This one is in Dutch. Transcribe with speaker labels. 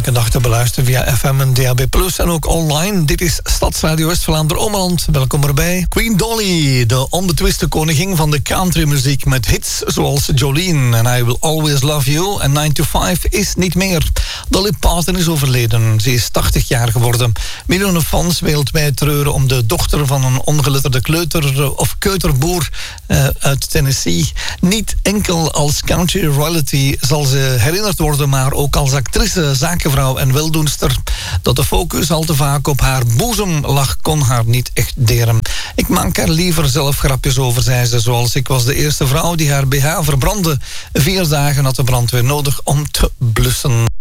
Speaker 1: elke dag te beluisteren via FM en DAB+, en ook online. Dit is Stadsradio West-Vlaanderen-Ommeland. Welkom erbij. Queen Dolly, de onbetwiste koningin van de countrymuziek met hits zoals Jolene en I Will Always Love You en 9 to 5 is niet meer. Dolly Parton is overleden. Ze is 80 jaar geworden. Miljoenen fans wereldwijd treuren om de dochter van een ongeletterde kleuter- of keuterboer uit Tennessee. Niet enkel als country royalty zal ze herinnerd worden, maar ook als actrice, zakenvrouw en weldoenster. Dat de focus al te vaak op haar boezem lag, kon haar niet echt deren. Ik maak er liever zelf grapjes over, zei ze, zoals ik was de eerste vrouw die haar BH verbrandde. 4 dagen had de brandweer nodig om te blussen.